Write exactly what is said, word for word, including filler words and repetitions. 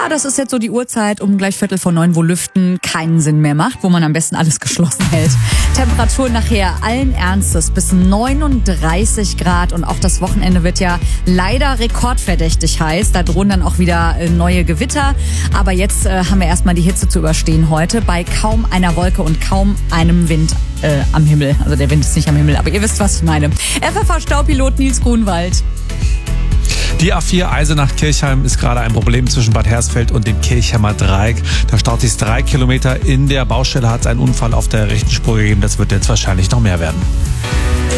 Ja, das ist jetzt so die Uhrzeit um gleich Viertel vor neun, wo Lüften keinen Sinn mehr macht, wo man am besten alles geschlossen hält. Temperatur nachher allen Ernstes bis neununddreißig Grad und auch das Wochenende wird ja leider rekordverdächtig heiß. Da drohen dann auch wieder äh, neue Gewitter. Aber jetzt äh, haben wir erstmal die Hitze zu überstehen heute bei kaum einer Wolke und kaum einem Wind äh, am Himmel. Also der Wind ist nicht am Himmel, aber ihr wisst, was ich meine. F F V-Staupilot Nils Grunwald. Die A vier Eisenach-Kirchheim ist gerade ein Problem zwischen Bad Hersfeld und dem Kirchheimer Dreieck. Da staut sich drei Kilometer. In der Baustelle hat es einen Unfall auf der rechten Spur gegeben. Das wird jetzt wahrscheinlich noch mehr werden.